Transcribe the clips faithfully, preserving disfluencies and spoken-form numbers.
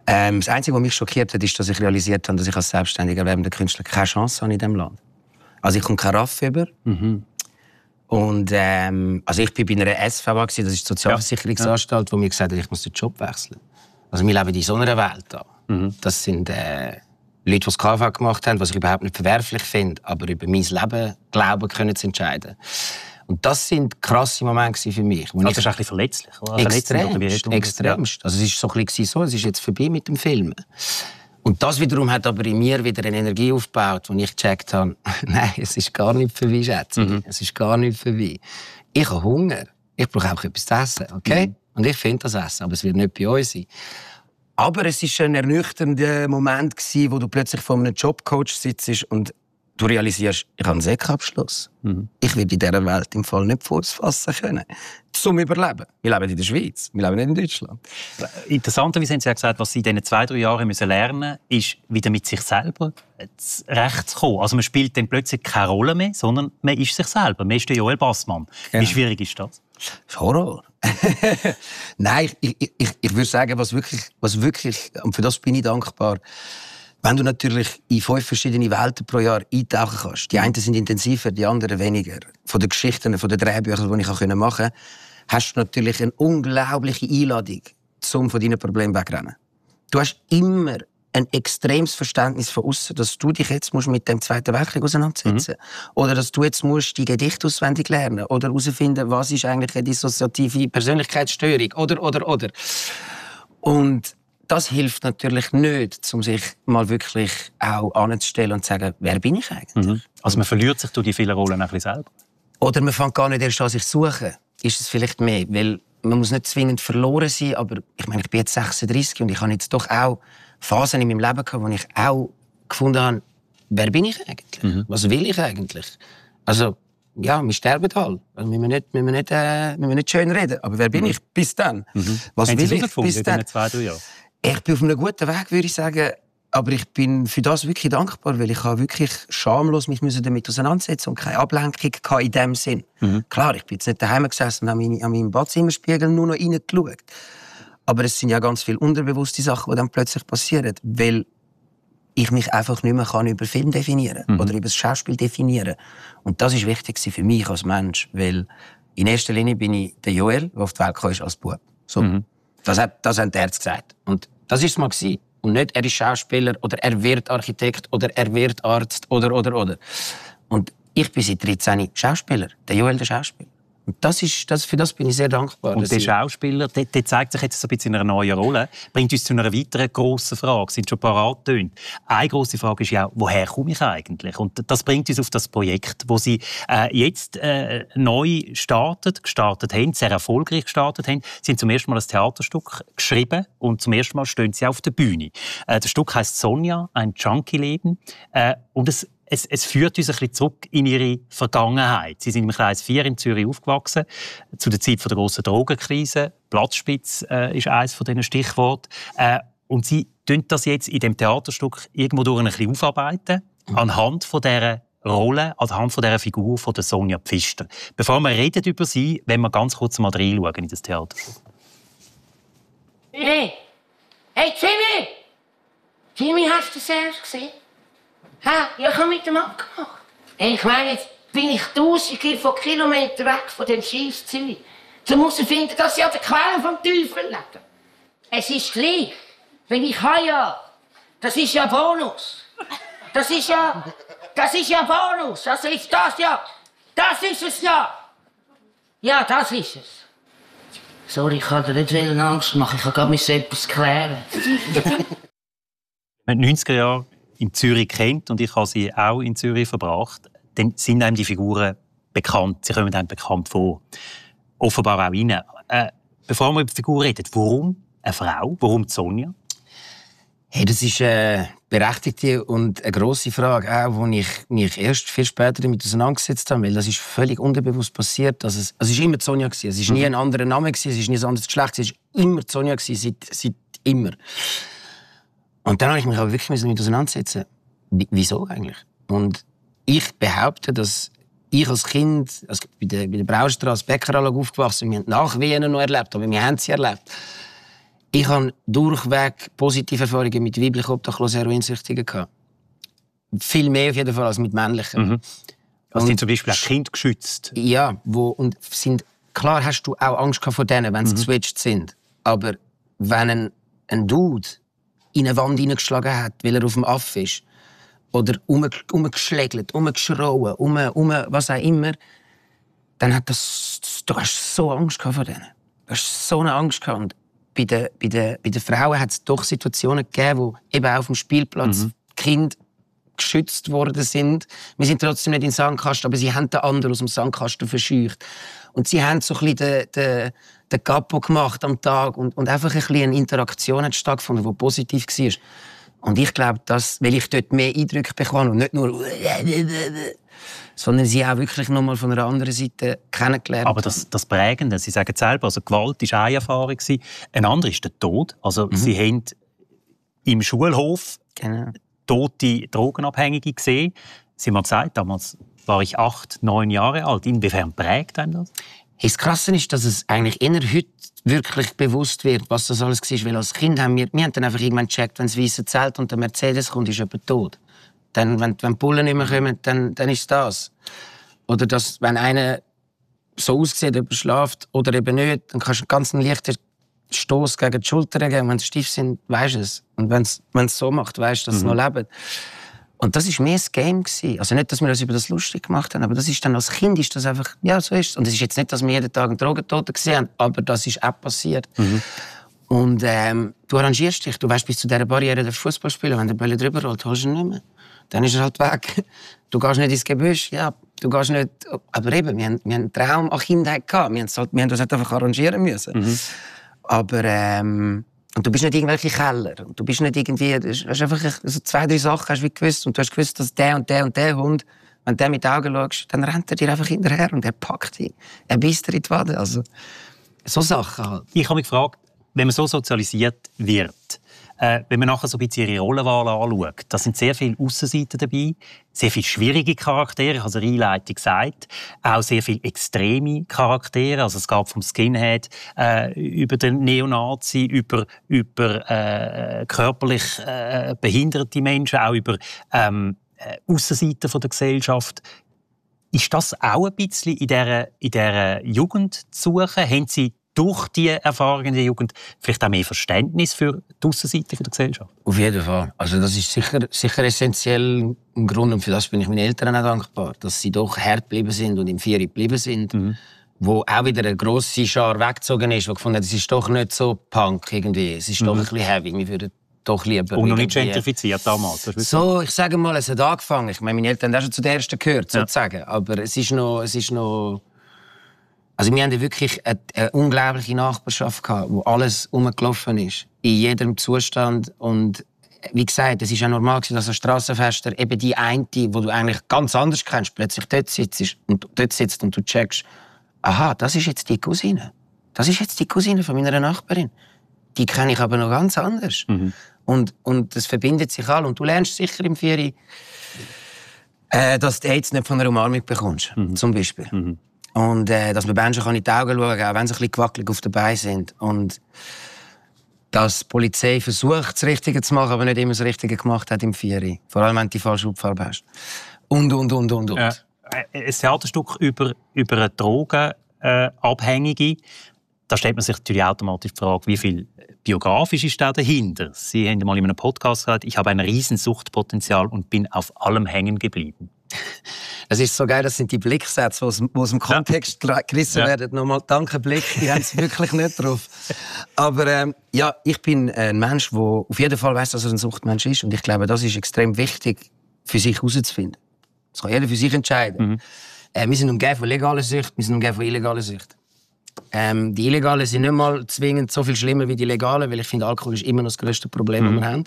Ähm, das Einzige, was mich schockiert hat, ist, dass ich realisiert habe, dass ich als selbstständiger werbender Künstler keine Chance habe in diesem Land. Also ich komme kein Raff über. Mhm. Und ähm, also ich war bei einer S V A, das ist die Sozialversicherungsanstalt, ja. Wo mir gesagt hat, ich muss den Job wechseln. Also wir leben in so einer Welt da. Mhm. Das sind äh, Leute, die das K V gemacht haben, was ich überhaupt nicht verwerflich finde, aber über mein Leben glauben können zu entscheiden. Und das sind krasse Momente für mich. Also das ist ein bisschen verletzlich. Oder? Extremst, extremst. Also es war so ein bisschen so, es ist jetzt vorbei mit dem Film. Und das wiederum hat aber in mir wieder eine Energie aufgebaut, wo ich gecheckt habe, nein, es ist gar nicht vorbei, Schätze. Mhm. Es ist gar nicht vorbei. Ich habe Hunger. Ich brauche auch etwas zu essen, okay? Mhm. Und ich finde das Essen, aber es wird nicht bei uns sein. Aber es war ein ernüchternder Moment, wo du plötzlich vor einem Jobcoach sitzt und du realisierst, ich habe einen Sekabschluss. Mhm. Ich werde in dieser Welt im Fall nicht Fuß fassen können. Zum Überleben. Wir leben in der Schweiz, wir leben nicht in Deutschland. Interessanterweise haben Sie ja gesagt, was Sie in diesen zwei, drei Jahren müssen lernen müssen, ist, wieder mit sich selber zurechtzukommen. Also man spielt dann plötzlich keine Rolle mehr, sondern man ist sich selber. Man ist der Joel Bassmann. Genau. Wie schwierig ist das? Das ist Horror. Nein, ich, ich, ich, ich würde sagen, was wirklich, was wirklich, und für das bin ich dankbar, wenn du natürlich in fünf verschiedene Welten pro Jahr eintauchen kannst, die einen sind intensiver, die anderen weniger, von den Geschichten, von den Drehbüchern, die ich machen konnte, hast du natürlich eine unglaubliche Einladung, um von deinen Problemen wegzurennen. Du hast immer ein extremes Verständnis von außen, dass du dich jetzt musst mit dem Zweiten Weltkrieg auseinandersetzen musst. Mhm. Oder dass du jetzt musst die Gedichte auswendig lernen oder herausfinden, was ist eigentlich eine dissoziative Persönlichkeitsstörung oder, oder, oder. Und das hilft natürlich nicht, um sich mal wirklich auch anzustellen und zu sagen, wer bin ich eigentlich? Mhm. Also man verliert sich durch die vielen Rollen ein bisschen selber. Oder man fängt gar nicht erst an, sich zu suchen. Ist es vielleicht mehr? Weil man muss nicht zwingend verloren sein, aber ich meine, ich bin jetzt sechsunddreißig und ich habe jetzt doch auch Phasen in meinem Leben gehabt, wo ich auch gefunden habe, wer bin ich eigentlich? Mhm. Was will ich eigentlich? Also, ja, wir sterben alle. Also, wir müssen nicht, wir müssen nicht, äh, wir müssen nicht schön reden. Aber wer bin mhm. ich bis dann? Mhm. Was Haben will Sie ich bis dann? Zwei, drei Jahre? Ich bin auf einem guten Weg, würde ich sagen. Aber ich bin für das wirklich dankbar, weil ich habe wirklich schamlos mich damit auseinandersetzen und keine Ablenkung in dem Sinn. Mhm. Klar, ich bin jetzt nicht daheim gesessen und habe an meinem Badzimmerspiegel nur noch reingeschaut. Aber es sind ja ganz viele unterbewusste Sachen, die dann plötzlich passieren, weil ich mich einfach nicht mehr kann über Film definieren kann mhm. oder über das Schauspiel definieren. Und das ist wichtig für mich als Mensch, weil in erster Linie bin ich der Joel, der auf die Welt kam als Bub. So. Mhm. Das hat, das haben die Ärzte gesagt. Und das war es mal gewesen. Und nicht, er ist Schauspieler oder er wird Architekt oder er wird Arzt oder, oder, oder. Und ich bin seit dreizehn Schauspieler, der Joel der Schauspieler. Und das ist, das, für das bin ich sehr dankbar. Und der Schauspieler, der, der zeigt sich jetzt so ein bisschen in einer neuen Rolle, bringt uns zu einer weiteren grossen Frage, sind schon parat getönt. Eine grosse Frage ist ja auch, woher komme ich eigentlich? Und das bringt uns auf das Projekt, das Sie äh, jetzt äh, neu startet, gestartet haben, sehr erfolgreich gestartet haben. Sie haben zum ersten Mal ein Theaterstück geschrieben und zum ersten Mal stehen Sie auf der Bühne. Äh, das Stück heisst «Sonja, ein Junkie-Leben». Äh, und es Es, es führt uns ein bisschen zurück in Ihre Vergangenheit. Sie sind im Kreis vier in Zürich aufgewachsen, zu der Zeit der grossen Drogenkrise. Platzspitz äh, ist eines von diesen Stichworten. Äh, und Sie tun das jetzt in dem Theaterstück irgendwo durch ein bisschen aufarbeiten, mhm. anhand von dieser Rolle, anhand von dieser Figur von der Sonja Pfister. Bevor wir reden über sie, wollen wir ganz kurz mal reinschauen in das Theaterstück. Hey, hey Jimmy! Jimmy, hast du das erst gesehen? Ha, ja, ich habe mit dem abgemacht. Ich meine, jetzt bin ich tausende von Kilometern weg von dem scheiß Zürich. Du musst finden, dass sie an der Quelle vom Teufel leben. Es ist gleich. Wenn ich habe ja, das ist ja Bonus. Das ist ja, das ist ja Bonus. Also ist das ja, das ist es ja. Ja, das ist es. Sorry, ich kann dir nicht Angst machen. Ich kann gerade etwas klären. Mit neunziger Jahren in Zürich kennt und ich habe sie auch in Zürich verbracht, dann sind einem die Figuren bekannt. Sie kommen einem bekannt vor. Offenbar auch Ihnen. Äh, bevor wir über die Figur reden, warum eine Frau? Warum die Sonja? Hey, das ist eine berechtigte und eine grosse Frage, auch, wo ich mich erst viel später damit auseinandergesetzt habe, weil das ist völlig unterbewusst passiert. Also es, also es war immer die Sonja. Es war nie ein anderer Name, es war nie ein anderes Geschlecht, es war immer die Sonja, seit, seit immer. Und dann habe ich mich aber wirklich damit auseinandersetzen. Wieso eigentlich? Und ich behaupte, dass ich als Kind, also bei der, bei der Braustrasse Bäckeranlage aufgewachsen, wir haben Nachwehen noch erlebt, aber wir haben sie erlebt. Ich habe durchweg positive Erfahrungen mit weiblichen obdachlosen Heroinsüchtigen gehabt. Viel mehr auf jeden Fall als mit männlichen. Mhm. Also sind zum Beispiel auch Kinder geschützt? Ja, wo, und sind, klar hast du auch Angst vor denen, wenn sie mhm. geswitcht sind. Aber wenn ein, ein Dude in eine Wand hineingeschlagen hat, weil er auf dem Aff ist, oder umgeschlägelt, umgeschrauen, um, um, was auch immer, dann hat das, du hast so Angst vor denen. Du hast so eine Angst gehabt. Und bei den, bei den, bei den Frauen hat es doch Situationen gegeben, wo eben auch auf dem Spielplatz mhm. Kinder geschützt worden sind. Wir sind trotzdem nicht in den Sandkasten, aber sie haben den anderen aus dem Sandkasten verscheucht. Und sie haben so ein bisschen den, den, den Capo gemacht am Tag und, und einfach ein bisschen eine Interaktion hat stattgefunden, die positiv war. Und ich glaube, dass, weil ich dort mehr Eindrücke bekam und nicht nur sondern sie auch wirklich noch mal von einer anderen Seite kennengelernt. Aber das, das Prägende, Sie sagen selber, also Gewalt war eine Erfahrung, eine andere ist der Tod. Also mhm. Sie haben im Schulhof genau. tote Drogenabhängige gesehen. Sie haben mal gesagt, damals war ich acht, neun Jahre alt. Inwiefern prägt einem das? Das Krasse ist, dass es eigentlich eher heute wirklich bewusst wird, was das alles war. Weil als Kind haben wir, wir haben dann einfach irgendwann gecheckt, wenn das weiße Zelt und der Mercedes kommt, ist jemand tot. Dann, wenn, wenn die Bullen nicht mehr kommen, dann, dann ist es das. Oder dass, wenn einer so aussieht, ob er schläft oder eben nicht, dann kannst du einen ganz leichten Stoß gegen die Schulter geben. Wenn sie steif sind, weisst du es. Und wenn es so macht, weisst du, dass mhm. sie noch leben. Und das war mehr das Game. Also nicht, dass wir uns über das lustig gemacht haben, aber das ist dann als Kind ist das einfach, ja, so ist es. Und es ist jetzt nicht, dass wir jeden Tag einen Drogentoten gesehen haben, aber das ist auch passiert. Mhm. Und ähm, du arrangierst dich, du weißt, bis zu dieser Barriere der Fußball spielen, wenn der Ball drüber rollt, holst du ihn nicht mehr. Dann ist er halt weg. Du gehst nicht ins Gebüsch, ja, du gehst nicht. Aber eben, wir haben, wir haben einen Traum an Kindheit gehabt. Wir haben, halt, wir haben das halt einfach arrangieren müssen. Mhm. Aber ähm, und du bist nicht irgendwelche Keller. Und du bist nicht irgendwie. Du hast einfach also zwei, drei Sachen hast du gewusst. Und du hast gewusst, dass der und der und der Hund, wenn du mit den Augen schaust, dann rennt er dir einfach hinterher und er packt dich. Er beißt dir in die Wade. Also, so Sachen halt. Ich habe mich gefragt, wenn man so sozialisiert wird, äh, wenn man nachher so ein bisschen ihre Rollenwahl anschaut, da sind sehr viele Aussenseiten dabei, sehr viele schwierige Charaktere, ich habe es in der Einleitung gesagt, auch sehr viele extreme Charaktere, also es geht vom Skinhead äh, über den Neonazi, über, über äh, körperlich äh, behinderte Menschen, auch über ähm, äh, Aussenseiten von der Gesellschaft. Ist das auch ein bisschen in dieser, in dieser Jugend zu suchen? Haben Sie durch diese Erfahrungen in der Jugend vielleicht auch mehr Verständnis für die Aussenseite der Gesellschaft? Auf jeden Fall. Also das ist sicher, sicher essentiell im Grunde. Und für das bin ich meinen Eltern auch dankbar, dass sie doch hart geblieben sind und im Vieri geblieben sind. Mhm. Wo auch wieder eine grosse Schar weggezogen ist, die gefunden hat, es ist doch nicht so Punk irgendwie. Es ist mhm. doch ein bisschen heavy. Wir würden doch lieber... Und noch nicht gentrifiziert damals? So, ich sage mal, es hat angefangen. Ich meine, meine Eltern haben auch schon zu den Ersten gehört, sozusagen. Ja. Aber es ist noch... Es ist noch Also wir hatten wirklich eine, eine unglaubliche Nachbarschaft gehabt, wo alles rumgelaufen ist. In jedem Zustand. Und wie gesagt, es ist ja normal, dass ein Strassenfester eben die eine, die du eigentlich ganz anders kennst, plötzlich dort sitzt und, dort sitzt und du checkst, aha, das ist jetzt die Cousine. Das ist jetzt die Cousine von meiner Nachbarin. Die kenne ich aber noch ganz anders. Mhm. Und, und das verbindet sich alle. Und du lernst sicher im Vieri, äh, dass du AIDS nicht von einer Umarmung bekommst, mhm. zum Beispiel. Mhm. Und äh, dass man Menschen in die Augen schauen kann, auch wenn sie ein bisschen gewackelig auf den Beinen sind. Und dass die Polizei versucht, das Richtige zu machen, aber nicht immer das Richtige gemacht hat im Vieri. Vor allem, wenn du die falsche Hautfarbe hast. Und, und, und, und, und. Ja, ein Theaterstück über, über eine Drogenabhängige. Äh, da stellt man sich natürlich automatisch die Frage, wie viel biografisch ist da dahinter? Sie haben mal in einem Podcast gesagt, ich habe ein Riesensuchtpotenzial und bin auf allem hängen geblieben. Es ist so geil, das sind die Blicksätze, die aus, aus dem Kontext ja. gerissen ja. werden. Nochmal danke, Blick, die haben es wirklich nicht drauf. Aber ähm, ja, ich bin ein Mensch, der auf jeden Fall weiss, dass er ein Suchtmensch ist. Und ich glaube, das ist extrem wichtig, für sich herauszufinden. Das kann jeder für sich entscheiden. Mhm. Äh, wir sind umgeben von legaler Sucht, wir sind umgeben von illegaler Sucht. Ähm, die Illegalen sind nicht mal zwingend so viel schlimmer wie die Legalen, weil ich finde, Alkohol ist immer noch das grösste Problem, mhm. das wir haben.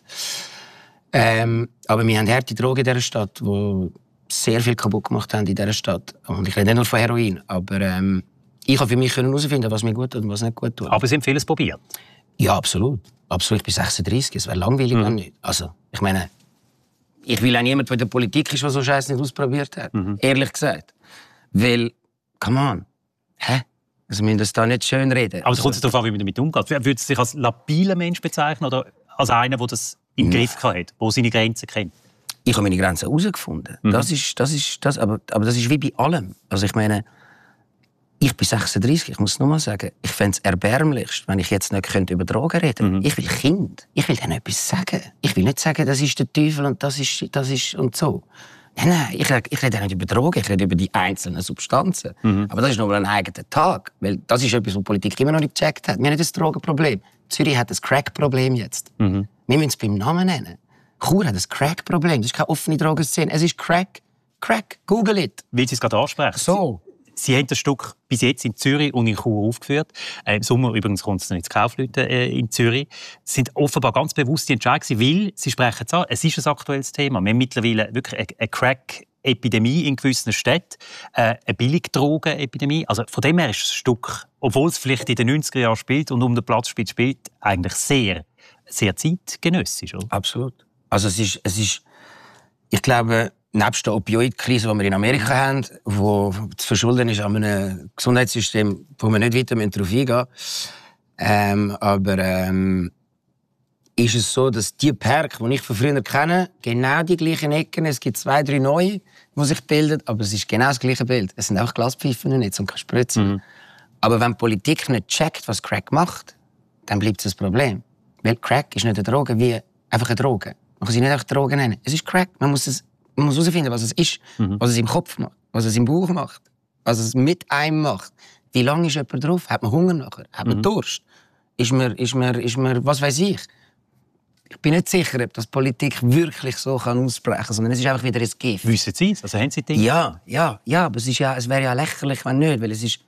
Ähm, aber wir haben harte Drogen in dieser Stadt, die sehr viel kaputt gemacht haben in dieser Stadt. Und ich rede nicht nur von Heroin, aber ähm, ich habe für mich herausfinden, was mir gut tut und was nicht gut tut. Aber Sie haben vieles probiert? Ja, absolut. Absolut. Ich bin sechsunddreissig, es wäre langweilig, mhm. wenn nicht. Also, ich meine, ich will auch niemand, der in der Politik ist, der so Scheiß nicht ausprobiert hat. Mhm. Ehrlich gesagt. Weil, come on, hä? Also wir müssen das da nicht schön reden. Aber es kommt darauf an, wie man damit umgeht. Würde es sich als labiler Mensch bezeichnen oder als einer, der das im mhm. Griff hat, der seine Grenzen kennt? Ich habe meine Grenzen herausgefunden. Mhm. Das ist, das ist, das, aber, aber das ist wie bei allem. Also ich meine, ich bin sechsunddreißig, ich muss es nochmal sagen, ich fände es erbärmlichst, wenn ich jetzt nicht könnte über Drogen reden könnte. Mhm. Ich will Kind. Ich will denen etwas sagen. Ich will nicht sagen, das ist der Teufel und das ist, das ist und so. Nein, nein, ich, ich rede nicht über Drogen, ich rede über die einzelnen Substanzen. Mhm. Aber das ist nur ein eigener Tag. Weil das ist etwas, was die Politik immer noch nicht gecheckt hat. Wir haben nicht ein Drogenproblem. Zürich hat ein Crack-Problem jetzt. Mhm. Wir müssen es beim Namen nennen. Chur hat ein Crack-Problem. Das ist keine offene Drogenszene. Es ist Crack. Crack. Google it. Weil Sie es gerade ansprechen. So. Sie haben das Stück bis jetzt in Zürich und in Chur aufgeführt. Äh, Im Sommer übrigens kommt es dann ins Kaufleuten äh, in Zürich. Es sind offenbar ganz bewusste Entscheidungen, weil Sie sprechen es an. Es ist ein aktuelles Thema. Wir haben mittlerweile wirklich eine, eine Crack-Epidemie in gewissen Städten, äh, eine Billigdrogen-Epidemie. Also von dem her ist das Stück, obwohl es vielleicht in den neunziger Jahren spielt und um den Platz spielt, spielt eigentlich sehr, sehr zeitgenössisch. Oder? Absolut. Also es ist, es ist, ich glaube, nebst der Opioid-Krise, die wir in Amerika haben, wo zu verschulden ist an einem Gesundheitssystem, wo wir nicht weiter darauf eingehen ähm, aber ähm, ist es so, dass die Perk, die ich von früher kenne, genau die gleichen Ecken, es gibt zwei, drei neue, die sich bilden, aber es ist genau das gleiche Bild. Es sind auch Glaspfeifen nicht und keine Spritzen. Mhm. Aber wenn die Politik nicht checkt, was Crack macht, dann bleibt es ein Problem. Weil Crack ist nicht eine Droge wie einfach eine Droge. Man kann sie nicht einfach Droge nennen. Es ist Crack. Man muss es Man muss herausfinden, was es ist, mhm. was es im Kopf macht, was es im Bauch macht, was es mit einem macht. Wie lange ist jemand drauf? Hat man Hunger nachher? Hat man mhm. Durst? Ist man, ist man, ist man, was weiß ich? Ich bin nicht sicher, ob das Politik wirklich so kann ausbrechen kann, sondern es ist einfach wieder ein Gift. Wissen Sie es? Also haben Sie Dinge? Ja, ja, ja, aber es, ist ja, es wäre ja lächerlich, wenn nicht, weil es ist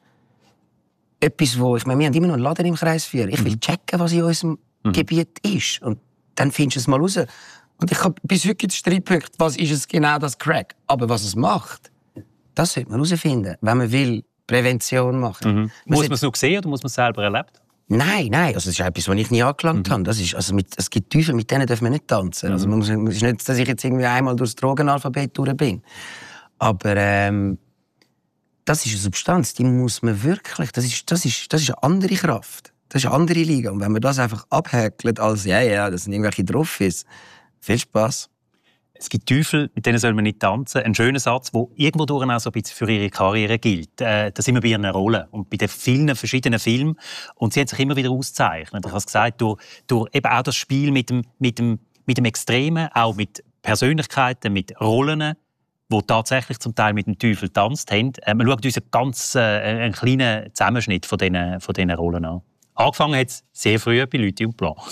etwas, wo, ich meine, wir haben immer noch einen Laden im Kreis vier. Ich will checken, was in unserem mhm. Gebiet ist. Und dann findest du es mal raus. Und ich habe bis heute den Streitpunkt, was ist es genau, das Crack? Aber was es macht, das sollte man herausfinden, wenn man will Prävention machen. Mhm. Muss man es noch sehen oder muss man es selber erlebt? Nein, nein, also das ist etwas, was ich nie angelangt mhm. habe. Das ist, also mit, es gibt Teufel, mit denen dürfen wir nicht tanzen. Mhm. Also man muss, es ist nicht, dass ich jetzt irgendwie einmal durch das Drogenalphabet durch bin. Aber ähm, das ist eine Substanz, die muss man wirklich, das ist, das ist, das ist eine andere Kraft. Das ist eine andere Liga. Und wenn man das einfach abhäkelt als, ja, ja, das sind irgendwelche Trophys, viel Spaß. Es gibt Teufel, mit denen soll man nicht tanzen. Ein schöner Satz, der irgendwo durch auch so ein bisschen für ihre Karriere gilt. Äh, da sind wir bei ihren Rollen und bei den vielen verschiedenen Filmen. Und sie haben sich immer wieder ausgezeichnet. Ich habe es gesagt, durch, durch eben auch das Spiel mit dem, mit, dem, mit dem Extremen, auch mit Persönlichkeiten, mit Rollen, die tatsächlich zum Teil mit dem Teufel getanzt haben. Äh, man schaut uns einen ganz äh, einen kleinen Zusammenschnitt von diesen, von diesen Rollen an. Angefangen hat es sehr früh bei Lüthi und Blanc.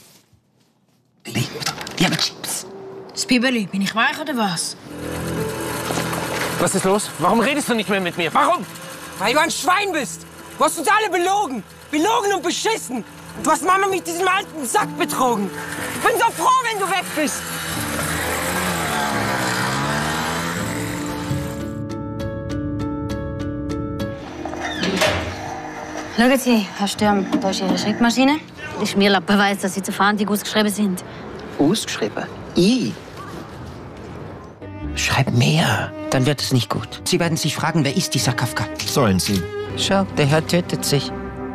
Ja, aber Chips. Das Biberli, bin ich weich oder was? Was ist los? Warum redest du nicht mehr mit mir? Warum? Weil du ein Schwein bist. Du hast uns alle belogen. Belogen und beschissen. Du hast Mama mit diesem alten Sack betrogen. Ich bin so froh, wenn du weg bist. Schauen Sie, Herr Sturm, da ist Ihre Schreibmaschine. Der Schmierlappen weiss, dass Sie zur Fahndung ausgeschrieben sind. Ausgeschrieben? Ich? Schreib mehr, dann wird es nicht gut. Sie werden sich fragen, wer ist dieser Kafka? Sollen Sie. Schau, der Herr tötet sich.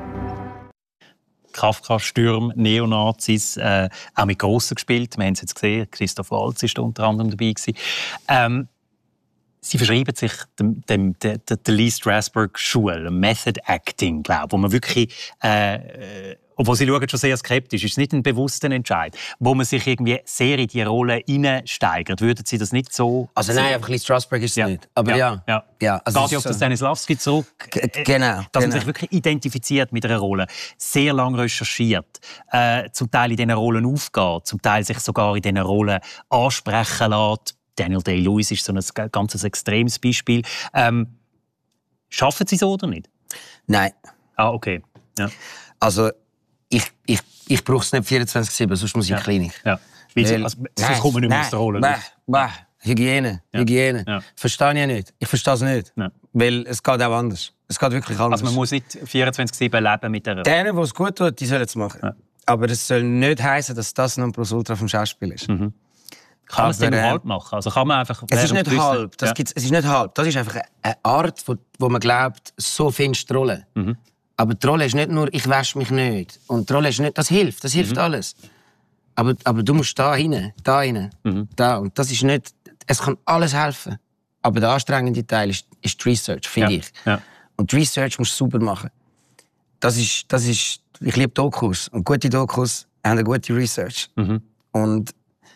Kafka, Sturm, Neonazis, äh, auch mit Grossen gespielt. Wir haben es jetzt gesehen, Christoph Waltz war unter anderem dabei. Ähm, Sie verschreiben sich dem, dem, der, der Lee Strasberg-Schule, Method Acting, glaube ich, wo man wirklich, äh, obwohl Sie schauen schon sehr skeptisch, ist es nicht ein bewusster Entscheid, wo man sich irgendwie sehr in die Rolle hineinsteigert. Würden Sie das nicht so... Also nein, einfach Lee Strasberg ist es ja. nicht. Aber ja. ja. ja. Also geht ja auf den Stanislavski zurück. G genau. Dass genau. man sich wirklich identifiziert mit einer Rolle, sehr lange recherchiert, äh, zum Teil in diesen Rollen aufgeht, zum Teil sich sogar in diesen Rollen ansprechen lässt. Daniel Day-Lewis ist so ein ganz extremes Beispiel. Ähm, schaffen Sie so oder nicht? Nein. Ah, okay. Ja. Also, ich, ich, ich brauche es nicht vierundzwanzig sieben, sonst muss ich in die Klinik. Ja. Weil Sie, also, sonst kommen wir nicht mehr aus der Rolle. Bah, bah. Hygiene. Ja. Hygiene. Ja. Verstehe ich nicht. Ich verstehe es nicht. Ja. Weil es geht auch anders. Es geht wirklich anders. Also man muss nicht vierundzwanzig sieben leben mit der... Denen, die es gut tut, die sollen es machen. Ja. Aber es soll nicht heißen, dass das noch ein Plus-Ultra vom Schauspiel ist. Mhm. Kann man es denn halb machen? Also kann man einfach es ist nicht gewissen... halb. Das ja. gibt's, es ist nicht halb. Das ist einfach eine Art, wo, wo man glaubt, so findest du die Rolle. Mhm. Aber die Rolle ist nicht nur, ich wasche mich nicht. Und die Rolle ist nicht, das hilft, das hilft mhm. alles. Aber, aber du musst da rein, da rein, mhm. da. Und das ist nicht, es kann alles helfen. Aber der anstrengende Teil ist, ist die Research, finde ja. ich. Ja. Und die Research musst du super machen. Das ist, das ist, ich liebe Dokus. Und gute Dokus haben eine gute Research. Mhm. Und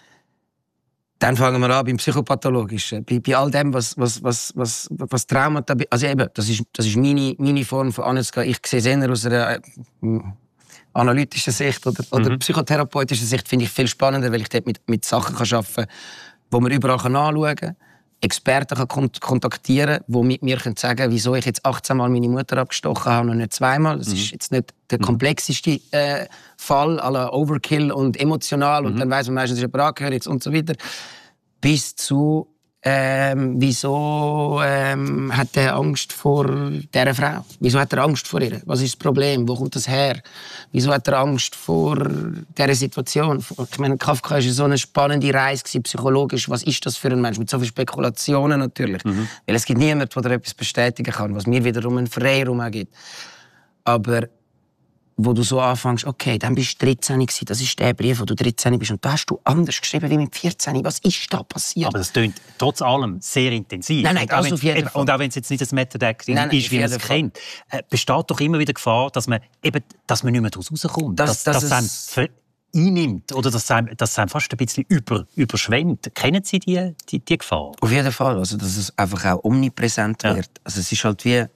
dann fangen wir an beim Psychopathologischen, bei, bei all dem, was, was, was, was, was Traumata... Also eben, das ist, das ist meine, meine Form von anzugehen. Ich sehe es eher aus einer äh, analytischen Sicht oder, oder mhm. psychotherapeutischen Sicht, finde ich viel spannender, weil ich dort mit, mit Sachen kann arbeiten kann, die man überall anschauen kann, Experten kann kont- kontaktieren kann, die mit mir sagen können, wieso ich jetzt achtzehn Mal meine Mutter abgestochen habe und nicht zweimal. Das mhm. ist jetzt nicht der komplexeste äh, Fall, à la Overkill und emotional. Mhm. Und dann weiss man meistens, es ist jemand angehörig und so weiter. Bis zu, ähm, wieso ähm, hat er Angst vor dieser Frau? Wieso hat er Angst vor ihr? Was ist das Problem? Wo kommt das her? Wieso hat er Angst vor dieser Situation? Ich meine, Kafka war so eine spannende Reise, psychologisch. Was ist das für ein Mensch? Mit so vielen Spekulationen natürlich. Mhm. Weil es gibt niemanden, der etwas bestätigen kann, was mir wiederum einen Freiraum gibt. Aber wo du so anfängst, okay, dann bist du dreizehn gewesen, das ist der Brief, wo du dreizehn bist, und da hast du anders geschrieben wie mit vierzehn. Was ist da passiert? Aber das klingt trotz allem sehr intensiv. Nein, nein, und, auch auf jeden Fall. und auch wenn es jetzt nicht ein Method-Acting ist, wie man es kennt, äh, besteht doch immer wieder Gefahr, dass man, eben, dass man nicht mehr daraus rauskommt. Das, dass das das einem einnimmt oder dass einem, dass einem fast ein bisschen über, überschwemmt. Kennen Sie die, die, die Gefahr? Auf jeden Fall. Also, dass es einfach auch omnipräsent ja. wird. Also, es ist halt wie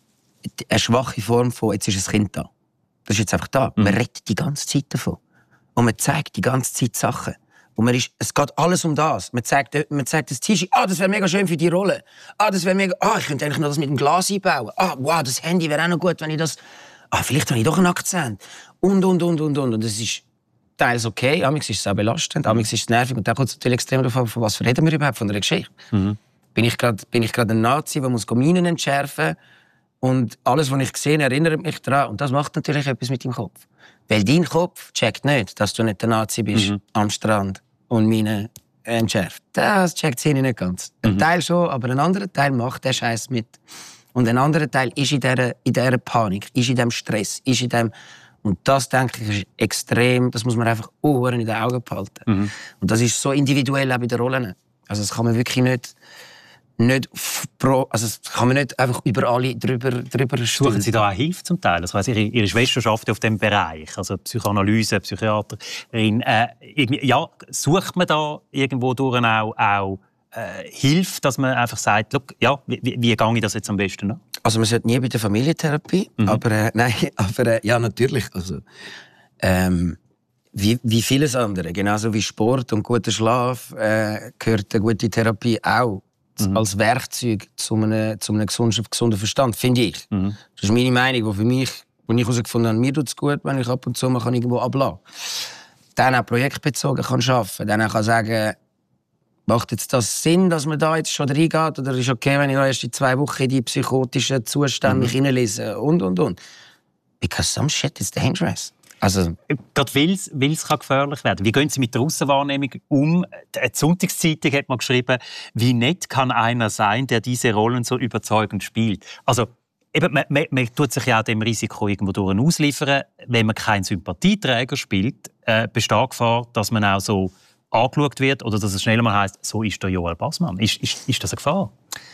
eine schwache Form von, jetzt ist ein Kind da. Das ist jetzt einfach da. Mhm. Man redet die ganze Zeit davon. Und man zeigt die ganze Zeit Sachen. Und man ist, es geht alles um das. Man zeigt, man zeigt das T-Shirt. Ah, das wäre mega schön für die Rolle. Ah, das wäre mega... Ah, ich könnte eigentlich noch das mit dem Glas einbauen. Ah, wow, das Handy wäre auch noch gut, wenn ich das... Ah, vielleicht habe ich doch einen Akzent. Und, und, und, und, und. Und das ist teils okay. Amigs ist es auch belastend. Amigs ist es nervig. Und dann kommt es natürlich extrem darauf an, von was reden wir überhaupt, von einer Geschichte. Mhm. Bin ich gerade ein Nazi, der muss Minen entschärfen muss? Und alles, was ich sehe, erinnert mich daran. Und das macht natürlich etwas mit deinem Kopf. Weil dein Kopf checkt nicht, dass du nicht der Nazi bist mhm. am Strand und Minen entschärft. Das checkt sie nicht ganz. Mhm. Ein Teil schon, aber ein anderer Teil macht den Scheiß mit. Und ein anderer Teil ist in dieser, in dieser Panik, ist in diesem Stress, ist in dem... Und das, denke ich, ist extrem, das muss man einfach Ohren in den Augen behalten. Mhm. Und das ist so individuell auch bei den Rollen. Also das kann man wirklich nicht... Nicht pro, also das kann man nicht einfach über alle drüber, drüber stellen. Suchen Sie da auch Hilfe zum Teil? Also, ihre, ihre Schwester arbeitet auf diesem Bereich, also Psychoanalyse, Psychiaterin. Äh, ja, sucht man da irgendwo durch auch, auch äh, Hilfe, dass man einfach sagt, look, ja, wie, wie, wie gehe ich das jetzt am besten an? Also man sollte nie bei der Familientherapie, mhm. aber äh, nein, aber äh, ja natürlich. Also, ähm, wie, wie vieles andere, genauso wie Sport und guter Schlaf, äh, gehört eine gute Therapie auch. Mhm. Als Werkzeug zu einem, zu einem gesunden, gesunden Verstand, finde ich. Mhm. Das ist meine Meinung, die für mich, wo ich herausgefunden habe, mir tut es gut, wenn ich ab und zu mal irgendwo ablassen kann. Dann auch projektbezogen kann arbeiten, dann auch kann sagen, macht jetzt das Sinn, dass man da jetzt schon reingeht, oder ist es okay, wenn ich noch erst in zwei Wochen in die psychotischen Zustände mhm. mich hineinlese und, und, und. Because some shit is dangerous. Also, gerade weil es gefährlich werden kann. Wie gehen Sie mit der Aussenwahrnehmung um? Die Sonntagszeitung hat mal geschrieben, wie nett kann einer sein, der diese Rollen so überzeugend spielt. Also, eben, man, man, man tut sich ja auch dem Risiko irgendwo durch ausliefern. Wenn man keinen Sympathieträger spielt, äh, besteht Gefahr, dass man auch so angeschaut wird oder dass es schnell mal heisst, so ist der Joel Bassmann. Ist, ist, ist das eine Gefahr?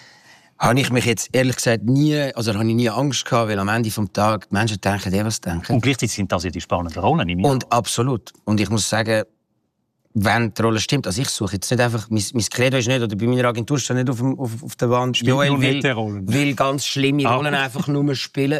Habe ich mich jetzt ehrlich gesagt nie, also habe ich nie Angst gehabt, weil am Ende des Tages die Menschen denken, die was denken. Und gleichzeitig sind das ja die spannenden Rollen. Im und absolut. Und ich muss sagen, wenn die Rolle stimmt, also ich suche jetzt nicht einfach, mein, mein Credo ist nicht, oder bei meiner Agentur steht nicht auf, dem, auf, auf der Wand, Joel will, will ganz schlimme Rollen ah. einfach nur spielen.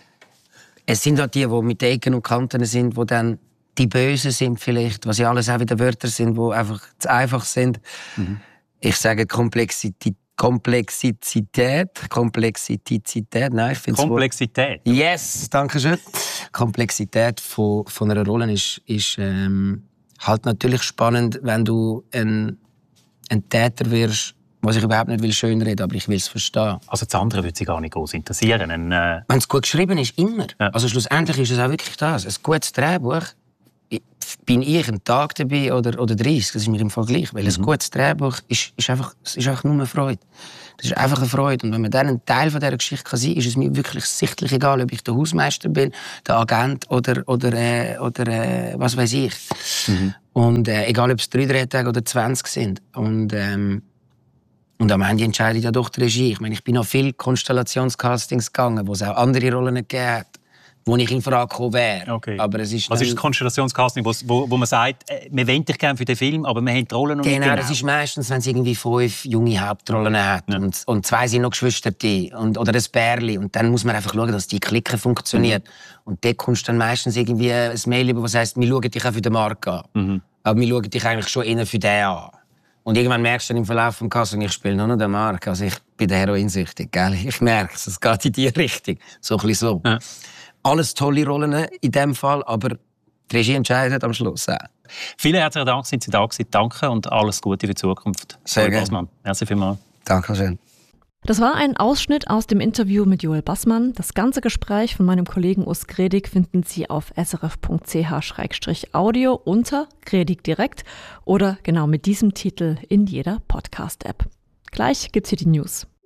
Es sind halt die, die mit den Ecken und Kanten sind, die dann die Bösen sind vielleicht, was ja alles auch wieder Wörter sind, die einfach zu einfach sind. Mhm. Ich sage Komplexität. Komplexität, Komplexität, nein, ich finde Komplexität. Wo... Yes, danke schön. Komplexität von, von einer Rolle ist, ist ähm, halt natürlich spannend, wenn du ein, ein Täter wirst, was ich überhaupt nicht will schönreden, aber ich will es verstehen. Also das andere würde Sie gar nicht groß interessieren. Ein, äh... Wenn es gut geschrieben ist, immer. Ja. Also schlussendlich ist es auch wirklich das. Ein gutes Drehbuch bin ich einen Tag dabei oder, oder dreißig, das ist mir im Fall gleich. Weil mhm. ein gutes Drehbuch ist, ist, einfach, ist einfach nur eine Freude. Das ist einfach eine Freude. Und wenn man dann ein Teil von dieser Geschichte kann sein kann, ist es mir wirklich sichtlich egal, ob ich der Hausmeister bin, der Agent oder, oder, äh, oder äh, was weiß ich. Mhm. Und äh, egal, ob es drei Drehtage oder zwanzig sind. Und, ähm, und am Ende entscheidet ja doch die Regie. Ich meine, ich bin noch viele Konstellationscastings gegangen, wo es auch andere Rollen gegeben hat, wo ich in Frage gekommen wäre. Okay. Aber es ist Was ist das Konstellationscasting, wo, wo, wo man sagt, äh, wir wollen dich gerne für den Film, aber wir haben die Rollen noch genau, nicht genau? Das ist meistens, wenn es irgendwie fünf junge Hauptrollen hat ja. und, und zwei sind noch Geschwisterte und, oder ein Bärli. Und dann muss man einfach schauen, dass die Clique funktioniert. Mhm. Und dort kommst du dann meistens irgendwie ein Mail über, das heisst, wir schauen dich auch für den Markt an. Mhm. Aber wir schauen dich eigentlich schon eher für den an. Und irgendwann merkst du dann im Verlauf des Castings, ich spiele nur noch den Markt. Also ich bin der heroinsüchtig, gell? Ich merke es, es geht in die Richtung. So ein bisschen so. Ja. Alles tolle Rollen in diesem Fall, aber die Regie entscheidet am Schluss auch. Vielen herzlichen Dank, sind Sie da gewesen. Danke und alles Gute für die Zukunft. Sehr gerne. Merci vielmals. Danke schön. Das war ein Ausschnitt aus dem Interview mit Joel Bassmann. Das ganze Gespräch von meinem Kollegen Urs Gredig finden Sie auf s r f punkt c h slash audio unter Gredig direkt oder genau mit diesem Titel in jeder Podcast-App. Gleich gibt's hier die News.